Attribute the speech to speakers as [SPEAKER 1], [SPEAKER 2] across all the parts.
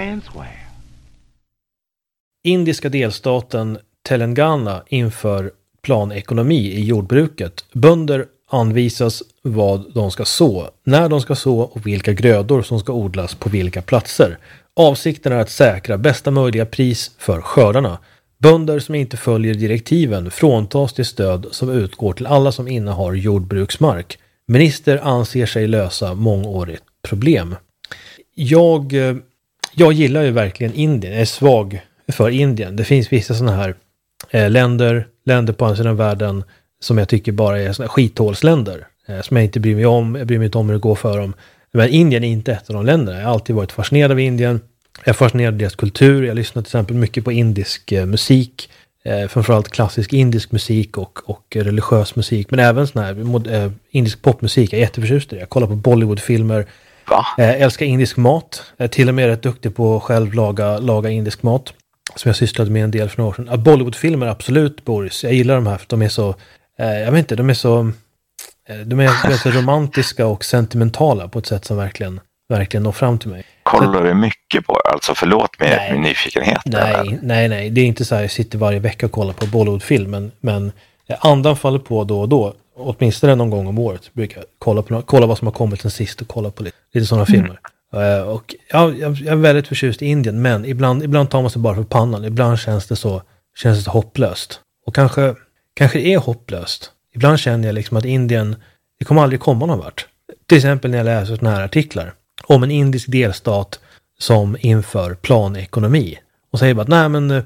[SPEAKER 1] answer.
[SPEAKER 2] Indiska delstaten Telangana inför planekonomi i jordbruket. Bönder anvisas vad de ska så, när de ska så och vilka grödor som ska odlas på vilka platser. Avsikten är att säkra bästa möjliga pris för skördarna. Bönder som inte följer direktiven fråntas det stöd som utgår till alla som innehar jordbruksmark. Minister anser sig lösa mångårigt problem. Jag gillar ju verkligen Indien. Jag är svag för Indien. Det finns vissa sådana här länder på andra sidan världen som jag tycker bara är sådana skithålsländer. Som jag inte bryr mig om. Jag bryr mig inte om hur det går för dem. Men Indien är inte ett av de länderna. Jag har alltid varit fascinerad av Indien. Jag är fascinerad av deras kultur. Jag lyssnar till exempel mycket på indisk musik. Framförallt klassisk indisk musik och religiös musik. Men även sån här indisk popmusik. Jag är jätteförtjust i det. Jag kollar på Bollywoodfilmer. Jag älskar indisk mat. Jag är till och med rätt duktig på att själv laga indisk mat. Som jag sysslade med en del för några år sedan. Bollywoodfilmer, absolut, Boris. Jag gillar de här för de är så... jag vet inte, de är så romantiska och sentimentala på ett sätt som verkligen når fram till mig.
[SPEAKER 3] Kollar du mycket på? Alltså förlåt mig med nyfikenhet.
[SPEAKER 2] Nej. Det är inte så här jag sitter varje vecka och kollar på Bollywoodfilm. Men andan faller på då och då. Åtminstone någon gång om året brukar jag kolla vad som har kommit sen sist och kolla på lite sådana filmer. Och jag är väldigt förtjust i Indien, men ibland tar man sig bara för pannan. Ibland känns det så hopplöst. Och kanske det är hopplöst. Ibland känner jag liksom att Indien, det kommer aldrig komma någon vart. Till exempel när jag läser sådana här artiklar om en indisk delstat som inför planekonomi. Och säger bara att nej men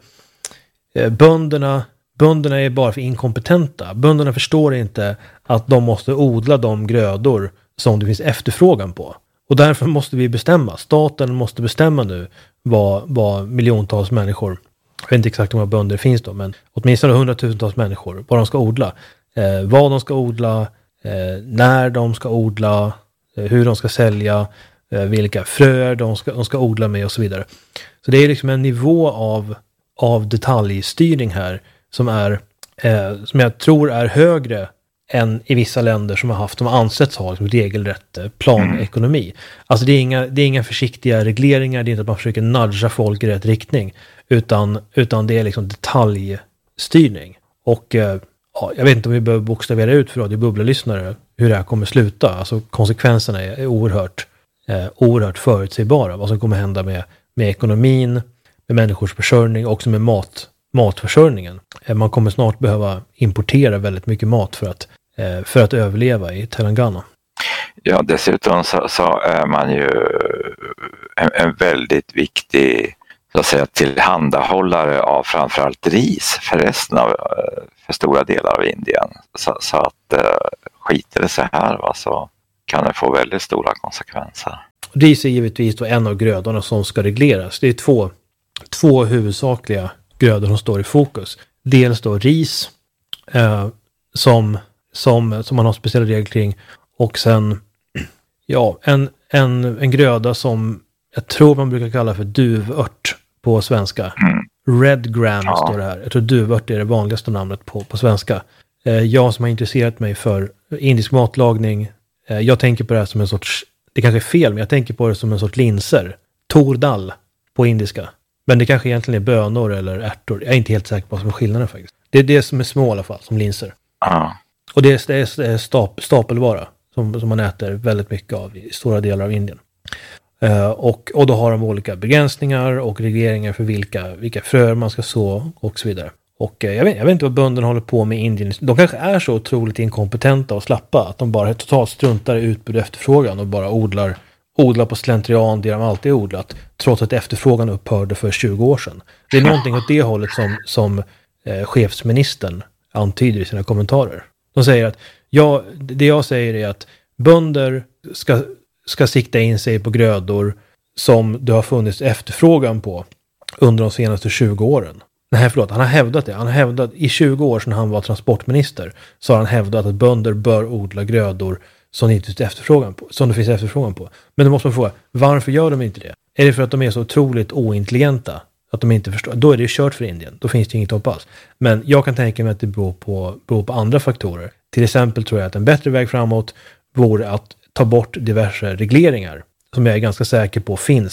[SPEAKER 2] bönderna är bara för inkompetenta. Bönderna förstår inte att de måste odla de grödor som det finns efterfrågan på. Och därför måste vi bestämma. Staten måste bestämma nu vad miljontals människor, jag vet inte exakt hur många bönder det finns då, men åtminstone 100,000-tals människor, vad de ska odla. Vad de ska odla, när de ska odla, hur de ska sälja, vilka fröer de ska odla med och så vidare. Så det är liksom en nivå av detaljstyrning här som jag tror är högre än i vissa länder som har ansetts ha liksom regelrätt planekonomi. Alltså det är inga försiktiga regleringar, det är inte att man försöker nudga folk i rätt riktning, utan det är liksom detaljstyrning. Och jag vet inte om vi behöver bokstavera ut för Radio Bubbla-lyssnare hur det här kommer sluta. Alltså konsekvenserna är oerhört förutsägbara. Vad som kommer hända med ekonomin, med människors försörjning och också med matförsörjningen. Man kommer snart behöva importera väldigt mycket mat för att överleva i Telangana.
[SPEAKER 3] Ja, dessutom så är man ju en väldigt viktig, så att säga, tillhandahållare av framförallt ris för stora delar av Indien. Så att skiter det sig här så kan det få väldigt stora konsekvenser.
[SPEAKER 2] Ris är givetvis då en av grödorna som ska regleras. Det är två huvudsakliga grödor som står i fokus. Dels då ris som man har speciella regler kring, och sen en gröda som jag tror man brukar kalla för duvört på svenska. Red gram står det här. Jag tror duvört är det vanligaste namnet på svenska. Jag som har intresserat mig för indisk matlagning, jag tänker på det här som en sorts, det kanske är fel, men jag tänker på det som en sorts linser. Tur dal på indiska. Men det kanske egentligen är bönor eller ärtor. Jag är inte helt säker på vad som är skillnaden faktiskt. Det är det som är små i alla fall, som linser. Och det är stapelvara som man äter väldigt mycket av i stora delar av Indien. Och då har de olika begränsningar och regleringar för vilka fröer man ska så och så vidare. Och jag vet inte vad bönderna håller på med i Indien. De kanske är så otroligt inkompetenta och slappa att de bara totalt struntar i utbud och efterfrågan och bara odlar på slentrian det de alltid odlat, trots att efterfrågan upphörde för 20 år sedan. Det är någonting åt det hållet som chefsministern antyder i sina kommentarer. De säger att det jag säger är att bönder ska sikta in sig på grödor som det har funnits efterfrågan på under de senaste 20 åren. Nej, förlåt, han har hävdat det. Han har hävdat i 20 år sedan han var transportminister, så har han hävdat att bönder bör odla grödor som det finns efterfrågan på. Men då måste man fråga, varför gör de inte det? Är det för att de är så otroligt ointelligenta att de inte förstår? Då är det ju kört för Indien. Då finns det inget hopp alls. Men jag kan tänka mig att det beror på andra faktorer. Till exempel tror jag att en bättre väg framåt vore att ta bort diverse regleringar som jag är ganska säker på finns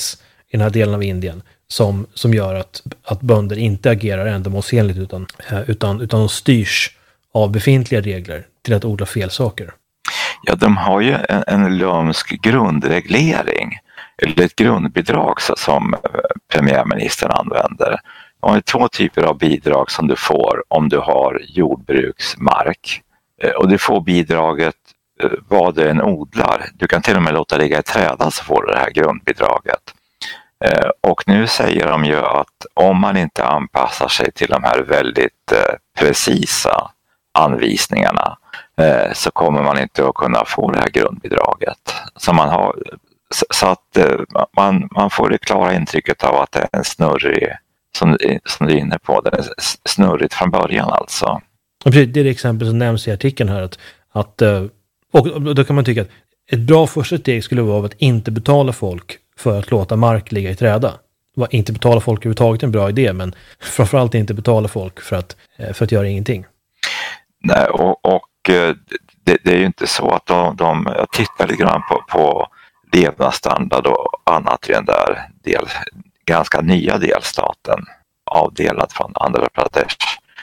[SPEAKER 2] i den här delen av Indien som gör att bönder inte agerar ändamålsenligt utan de styrs av befintliga regler till att odla fel saker.
[SPEAKER 3] Ja, de har ju en lömsk grundreglering, eller ett grundbidrag som premiärministern använder. De har 2 typer av bidrag som du får om du har jordbruksmark. Och du får bidraget vad du än odlar. Du kan till och med låta ligga i träda så får du det här grundbidraget. Och nu säger de ju att om man inte anpassar sig till de här väldigt precisa anvisningarna så kommer man inte att kunna få det här grundbidraget. Så att man får det klara intrycket av att det är en snurrig, som du är inne på, det är snurrigt från början alltså.
[SPEAKER 2] Det är det exempel som nämns i artikeln här och då kan man tycka att ett bra första steg skulle vara att inte betala folk för att låta mark ligga i träda. Inte betala folk överhuvudtaget är en bra idé, men framförallt inte betala folk för att göra ingenting.
[SPEAKER 3] Nej, och det är ju inte så att jag tittar lite grann på levnadsstandard och annat i den där ganska nya delstaten avdelad från Andhra Pradesh.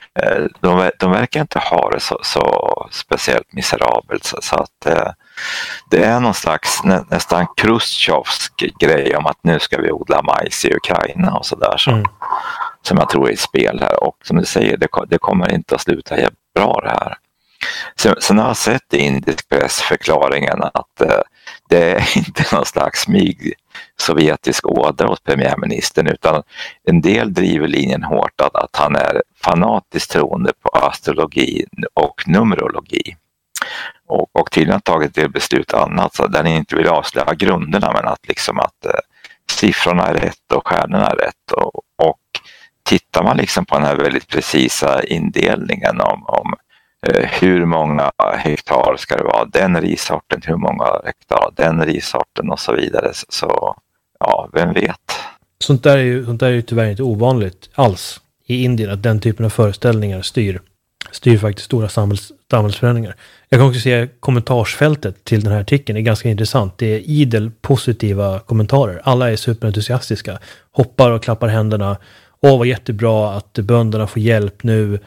[SPEAKER 3] De verkar inte ha det så speciellt miserabelt så att det är någon slags nästan Khrushchevsk grej om att nu ska vi odla majs i Ukraina och sådär som jag tror är ett spel här, och som du säger det kommer inte att sluta bra det här. Sen har jag sett i indisk press förklaringen att det är inte någon slags sovjetisk åder hos premiärministern, utan en del driver linjen hårt att han är fanatiskt troende på astrologi och numerologi. Och tydligen har tagit det beslut annat så där ni inte vill avslöja grunderna, men att siffrorna är rätt och stjärnorna är rätt. Och tittar man på den här väldigt precisa indelningen om hur många hektar ska det vara, den rissorten, hur många hektar, den rissorten och så vidare. Så ja, vem vet.
[SPEAKER 2] Sånt där är ju tyvärr inte ovanligt alls i Indien, att den typen av föreställningar styr faktiskt stora samhällsförändringar. Jag kan också se kommentarsfältet till den här artikeln är ganska intressant. Det är idel positiva kommentarer. Alla är superentusiastiska. Hoppar och klappar händerna. Vad jättebra att bönderna får hjälp nu.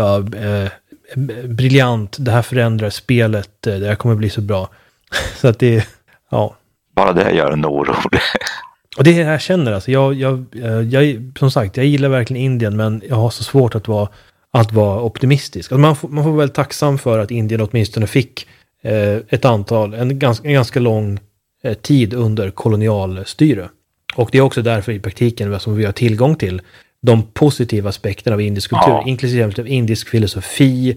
[SPEAKER 2] Briljant, det här förändrar spelet. Det här kommer bli så bra. Så att det, ja.
[SPEAKER 3] Bara det gör en orolig.
[SPEAKER 2] Och det är det jag känner. Alltså. Jag, som sagt, jag gillar verkligen Indien, men jag har så svårt att vara optimistisk. Alltså man får väl tacksam för att Indien åtminstone fick en ganska lång tid under kolonialstyre. Och det är också därför i praktiken som vi har tillgång till de positiva aspekterna av indisk kultur, inklusive indisk filosofi,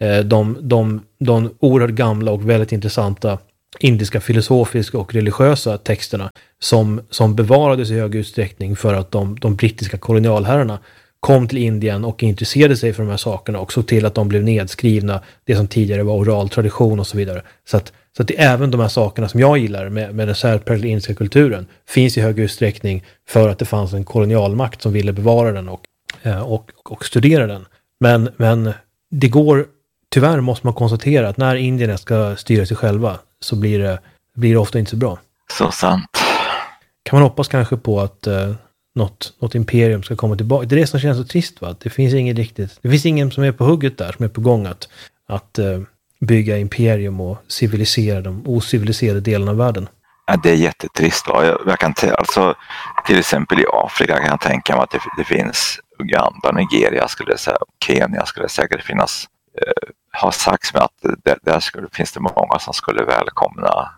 [SPEAKER 2] de oerhört gamla och väldigt intressanta indiska filosofiska och religiösa texterna som bevarades i hög utsträckning för att de brittiska kolonialherrarna kom till Indien och intresserade sig för de här sakerna och såg till att de blev nedskrivna, det som tidigare var oral tradition och så vidare. Så att det även de här sakerna som jag gillar med den särpräglade indiska kulturen finns i hög utsträckning för att det fanns en kolonialmakt som ville bevara den och studera den. Men det går, tyvärr måste man konstatera att när indierna ska styra sig själva så blir det ofta inte så bra.
[SPEAKER 3] Så sant.
[SPEAKER 2] Kan man hoppas kanske på att något imperium ska komma tillbaka. Det är det som känns så trist, va? Det finns ingen som är på hugget där, som är på gång att bygga imperium och civilisera de ociviliserade delarna av världen.
[SPEAKER 3] Ja, det är jättetrist. Jag kan till exempel i Afrika kan jag tänka mig att det finns Uganda, Nigeria skulle jag säga, Kenya skulle säkert finnas. Har sagts med att där finns det många som skulle välkomna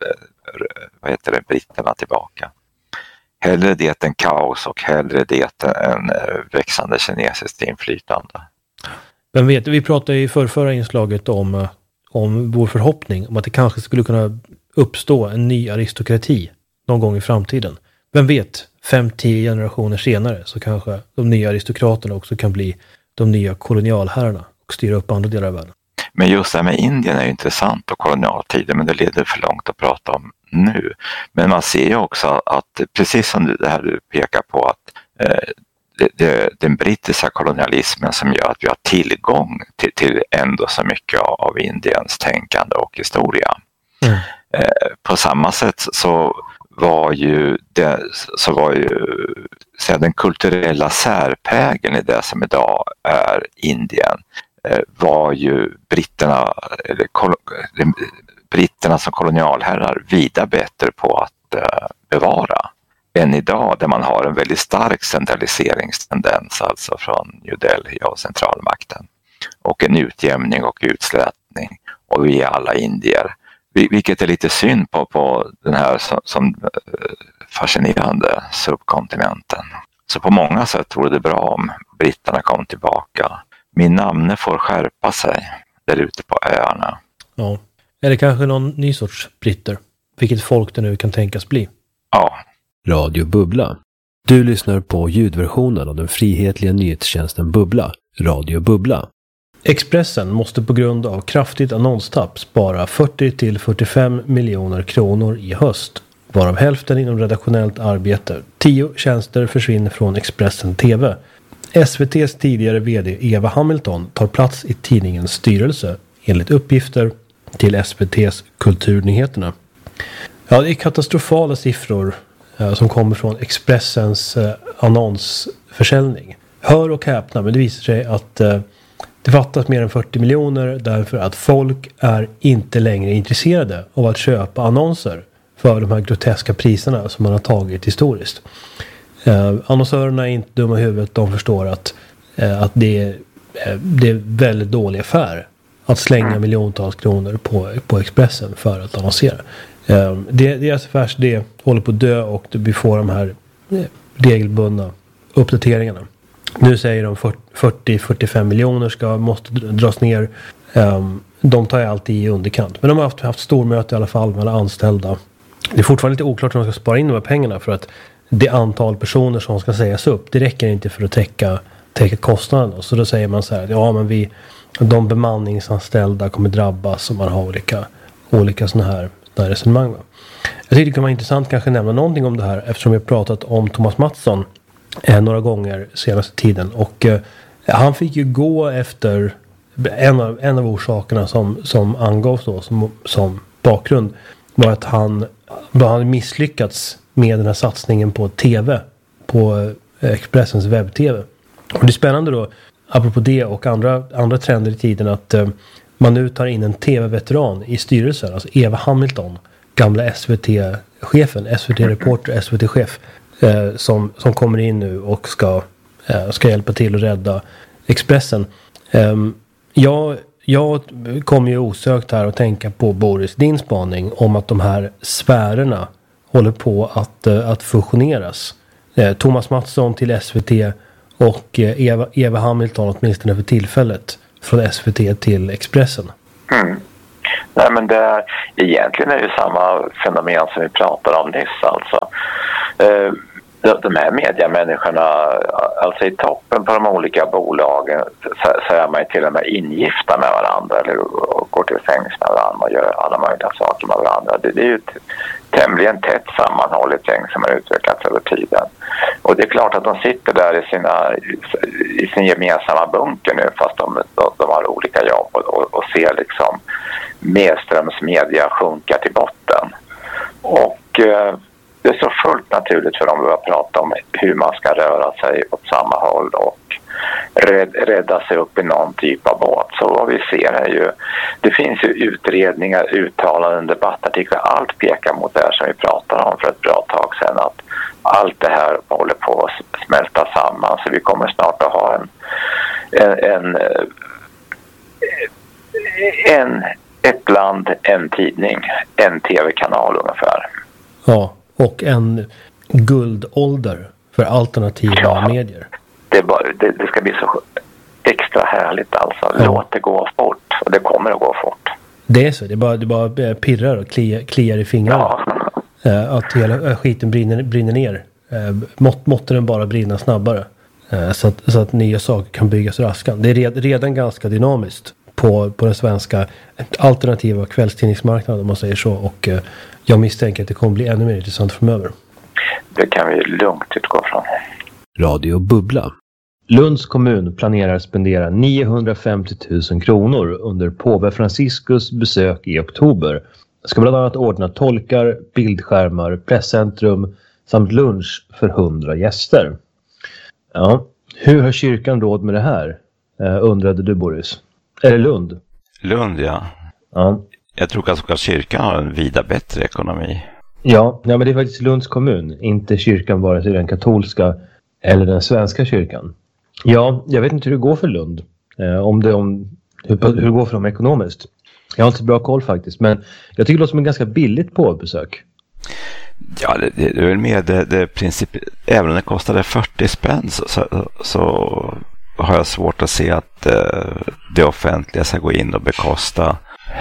[SPEAKER 3] britterna tillbaka. Hellre det än kaos och hellre det än växande kinesiskt inflytande.
[SPEAKER 2] Men vi pratade i förra inslaget om vår förhoppning om att det kanske skulle kunna uppstå en ny aristokrati någon gång i framtiden. Vem vet, 5-10 generationer senare så kanske de nya aristokraterna också kan bli de nya kolonialherrarna och styra upp andra delar av världen.
[SPEAKER 3] Men just det här med Indien är ju intressant och kolonialtiden, men det leder för långt att prata om nu. Men man ser ju också att precis som det här du pekar på att den brittiska kolonialismen som gör att vi har tillgång till ändå så mycket av Indiens tänkande och historia. På samma sätt så var ju den kulturella särprägeln i det som idag är Indien var ju britterna som kolonialherrar vida bättre på att bevara än idag, där man har en väldigt stark centraliseringstendens, alltså från New Delhi och centralmakten, och en utjämning och utslätning, och vi är alla indier. Vilket är lite synd på den här som fascinerande subkontinenten. Så på många sätt vore det bra om britterna kom tillbaka. Min namne får skärpa sig där ute på öarna.
[SPEAKER 2] Ja, eller kanske någon ny sorts britter. Vilket folk det nu kan tänkas bli.
[SPEAKER 3] Ja.
[SPEAKER 1] Radio Bubbla. Du lyssnar på ljudversionen av den frihetliga nyhetstjänsten Bubbla. Radio Bubbla.
[SPEAKER 2] Expressen måste på grund av kraftigt annonstapp spara 40-45 miljoner kronor i höst, varav hälften inom redaktionellt arbete. 10 tjänster försvinner från Expressen TV. SVT:s tidigare vd Eva Hamilton tar plats i tidningens styrelse, enligt uppgifter till SVT:s Kulturnyheterna. Ja, det är katastrofala siffror som kommer från Expressens annonsförsäljning. Hör och häpna, men det visar sig att det fattas mer än 40 miljoner därför att folk är inte längre intresserade av att köpa annonser för de här groteska priserna som man har tagit historiskt. Annonsörerna är inte dumma i huvudet, de förstår att det är väldigt dålig affär att slänga miljontals kronor på Expressen för att annonsera. Deras affärsidé håller på att dö och vi får de här regelbundna uppdateringarna. Nu säger de 40-45 miljoner måste dras ner. De tar ju alltid i underkant. Men de har haft stormöte i alla fall med alla anställda. Det är fortfarande lite oklart hur de ska spara in de här pengarna, för att det antal personer som ska sägas upp, det räcker inte för att täcka kostnaderna. Så då säger man så här, ja men de bemanningsanställda kommer drabbas om man har olika sådana här resonemang. Va? Jag tycker det kan vara intressant kanske nämna någonting om det här, eftersom vi har pratat om Thomas Mattsson några gånger senaste tiden, och han fick ju gå efter en av orsakerna som angavs då som bakgrund var att han hade misslyckats med den här satsningen på TV, på Expressens webb-TV. Och det är spännande då, apropå det och andra trender i tiden, att man nu tar in en TV-veteran i styrelsen, alltså Eva Hamilton, gamla SVT-chefen, SVT-reporter, SVT-chef, som kommer in nu och ska hjälpa till att rädda Expressen. Jag kommer ju osökt här att tänka på Boris, din spaning om att de här sfärerna håller på att fusioneras. Thomas Mattsson till SVT och Eva Hamilton åtminstone för tillfället från SVT till Expressen.
[SPEAKER 3] Mm. Nej, men egentligen är det samma fenomen som vi pratade om nyss, alltså. De här mediamänniskorna, alltså i toppen på de olika bolagen, så är man ju till och med ingifta med varandra eller går till sängs med varandra och gör alla möjliga saker med varandra. Det är ju ett tämligen tätt sammanhållet gäng som har utvecklats över tiden. Och det är klart att de sitter där i sin gemensamma bunker nu, fast de har olika jobb och ser liksom medströms media sjunka till botten. Och det är så fullt naturligt för dem att börja prata om hur man ska röra sig åt samma håll och rädda sig upp i någon typ av båt. Så vad vi ser är ju, det finns ju utredningar, uttalanden, debattartiklar, allt pekar mot det här som vi pratade om för ett bra tag sedan, att allt det här håller på att smälta samman, så vi kommer snart att ha ett land, en tidning, en tv-kanal ungefär.
[SPEAKER 2] Ja, och en guldålder för alternativa medier.
[SPEAKER 3] Det ska bli så extra härligt alltså. Ja. Låt det gå fort, och det kommer att gå fort. Det
[SPEAKER 2] är så, det bara pirrar och kliar i fingrarna. Ja. Att hela skiten brinner ner. Måtte den bara brinna snabbare. Så att nya saker kan byggas raskan. Det är redan ganska dynamiskt på den svenska alternativa kvällstidningsmarknaden, om man säger så. Och jag misstänker att det kommer bli ännu mer intressant framöver.
[SPEAKER 3] Det kan vi lugnt utgå från.
[SPEAKER 1] Radio Bubbla.
[SPEAKER 2] Lunds kommun planerar spendera 950 000 kronor under påve Franciscus besök i oktober
[SPEAKER 1] ska bland annat ordna tolkar, bildskärmar, presscentrum samt lunch för 100 gäster. Ja, hur har kyrkan råd med det här? Undrade du, Boris. Eller Lund?
[SPEAKER 3] Lund, ja. Jag tror att kyrkan har en vida bättre ekonomi.
[SPEAKER 1] Ja, men det är faktiskt Lunds kommun, inte kyrkan vare sig den katolska eller den svenska kyrkan. Ja, jag vet inte hur det går för Lund. Hur det går för dem ekonomiskt. Jag har inte så bra koll faktiskt, men jag tycker det låter som en ganska billigt påbesök.
[SPEAKER 3] Ja, det är väl med det princip. Även om det kostade 40 spänn så har jag svårt att se att det offentliga ska gå in och bekosta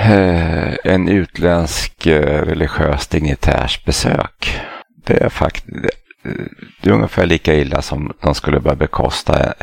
[SPEAKER 3] en utländsk religiös dignitärs besök. Det är ungefär lika illa som de skulle börja bekosta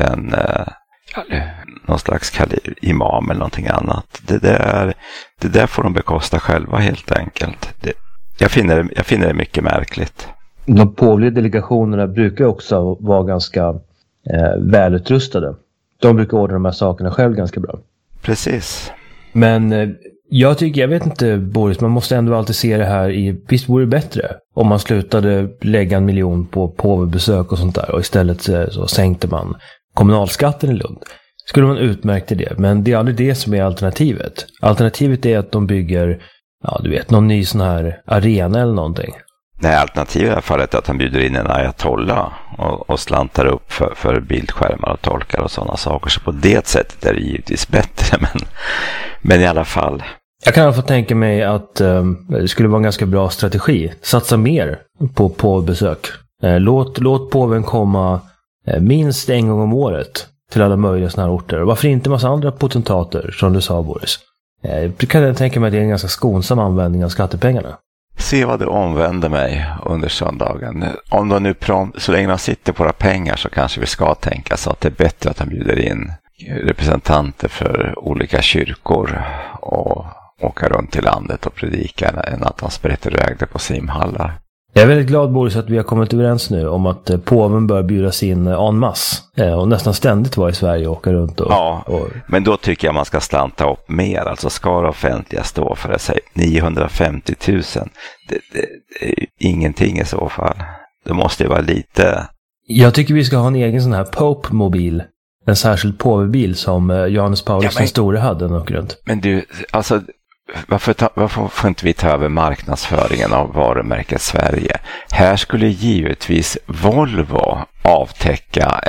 [SPEAKER 3] någon slags imam eller någonting annat. Det där får de bekosta själva helt enkelt. Jag finner det mycket märkligt.
[SPEAKER 1] De påvliga delegationerna brukar också vara ganska välutrustade. De brukar ordna de här sakerna själv ganska bra.
[SPEAKER 3] Precis.
[SPEAKER 1] Men jag vet inte, Boris, man måste ändå alltid se det här i, visst vore det bättre om man slutade lägga 1 miljon på påvebesök och sånt där och istället så sänkte man kommunalskatten i Lund. Skulle man utmärka det, men det är aldrig det som är alternativet. Alternativet är att de bygger, någon ny sån här arena eller någonting.
[SPEAKER 3] Nej, alternativet i alla fall är att han bjuder in en ayatollah och slantar upp för bildskärmar och tolkar och sådana saker. Så på det sättet är det givetvis bättre, men i alla fall.
[SPEAKER 1] Jag kan i alla fall tänka mig att det skulle vara en ganska bra strategi. Satsa mer på besök. Låt påven komma minst en gång om året till alla möjliga sådana här orter. Varför inte en massa andra potentater, som du sa, Boris? Det kan jag tänka mig att det är en ganska skonsam användning av skattepengarna.
[SPEAKER 3] Se vad det omvänder mig under söndagen. Om de nu så länge de sitter på våra pengar så kanske vi ska tänka så att det är bättre att de bjuder in representanter för olika kyrkor och åka runt i landet och predika än att de sprätter iväg det på simhallar.
[SPEAKER 1] Jag är väldigt glad, Boris, att vi har kommit överens nu om att påven bör bjudas in en masse och nästan ständigt vara i Sverige och åka runt.
[SPEAKER 3] Men då tycker jag man ska slanta upp mer. Alltså ska det offentliga stå för att säga 950 000. Det är ingenting i så fall. Det måste ju vara lite.
[SPEAKER 1] Jag tycker vi ska ha en egen sån här Pope-mobil. En särskild påvebil som Johannes Paulus den store hade och åker runt.
[SPEAKER 3] Men du, alltså varför får inte vi ta över marknadsföringen av varumärket Sverige? Här skulle givetvis Volvo avtäcka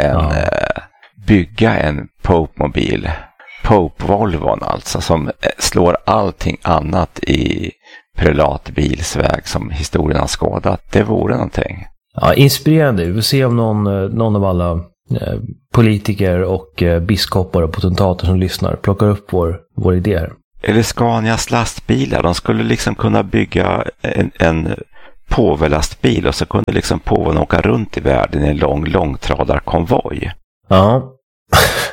[SPEAKER 3] bygga en Pope-mobil. Pope-Volvon alltså, som slår allting annat i prelatbilsväg som historien har skådat. Det vore någonting.
[SPEAKER 1] Ja, inspirerande. Vi får se om någon av alla politiker och biskopar och potentater som lyssnar plockar upp vår idé här.
[SPEAKER 3] Eller Scanias lastbilar. De skulle liksom kunna bygga en påvelastbil och så kunde liksom påven åka runt i världen i en långtradarkonvoj.
[SPEAKER 1] Ja.